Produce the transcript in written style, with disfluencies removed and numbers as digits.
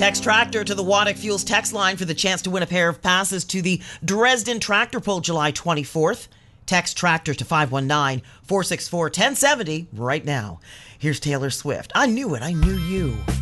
Text Tractor to the Waddick Fuels text line for the chance to win a pair of passes to the Dresden Tractor Pull July 24th. Text Tractor to 519-464-1070 right now. Here's Taylor Swift. I knew it. I knew you.